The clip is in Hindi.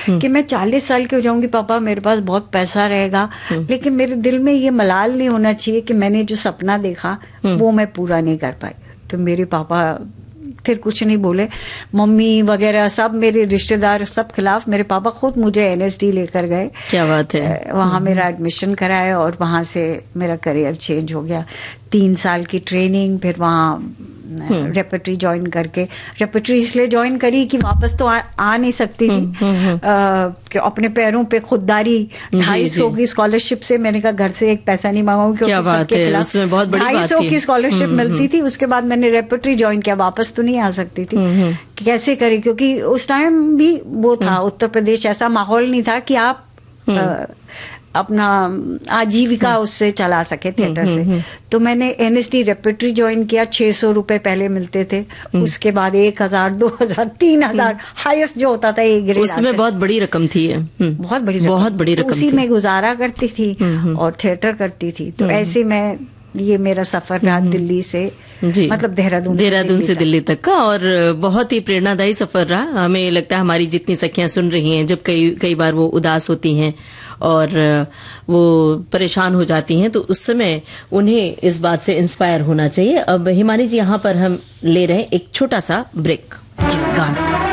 कि मैं 40 साल की हो जाऊंगी, पापा मेरे पास बहुत पैसा रहेगा, लेकिन मेरे दिल में ये मलाल नहीं होना चाहिए कि मैंने जो सपना देखा वो मैं पूरा नहीं कर पाई। तो मेरे पापा फिर कुछ नहीं बोले, मम्मी वगैरह सब मेरे रिश्तेदार सब खिलाफ, मेरे पापा खुद मुझे एनएसडी लेकर गए। क्या बात है। वहां मेरा एडमिशन कराया और वहां से मेरा करियर चेंज हो गया। 3 साल की ट्रेनिंग, फिर वहां रेपर्टरी ज्वाइन करके, रेपर्टरी इसलिए ज्वाइन करी कि वापस तो आ नहीं सकती थी, कि अपने पैरों पे खुददारी। 250 की स्कॉलरशिप से मैंने कहा घर से एक पैसा नहीं मांगूंगी, क्योंकि सबके खिलाफ 250 की स्कॉलरशिप मिलती थी। उसके बाद मैंने रेपर्टरी ज्वाइन किया, वापस तो नहीं आ सकती थी, कैसे करें, क्योंकि उस टाइम भी वो था उत्तर प्रदेश, ऐसा माहौल नहीं था कि आप अपना आजीविका उससे चला सके थिएटर से। तो मैंने एनएसडी रेपर्टरी ज्वाइन किया। 600 रुपए पहले मिलते थे, उसके बाद 1000, 2000, 3000 हाईएस्ट जो होता था एक ग्रेड। उसमें बहुत बड़ी रकम थी। बहुत बड़ी रकम उसी में गुजारा करती थी और थिएटर करती थी। तो ऐसे में ये मेरा सफर रहा दिल्ली से, मतलब देहरादून से दिल्ली तक का, और बहुत ही प्रेरणादायी सफर रहा। हमें लगता है हमारी जितनी सखियां सुन रही हैं, जब कई बार वो उदास होती हैं और वो परेशान हो जाती हैं, तो उस समय उन्हें इस बात से इंस्पायर होना चाहिए। अब हिमानी जी, यहाँ पर हम ले रहे हैं एक छोटा सा ब्रेक। जी, गाना।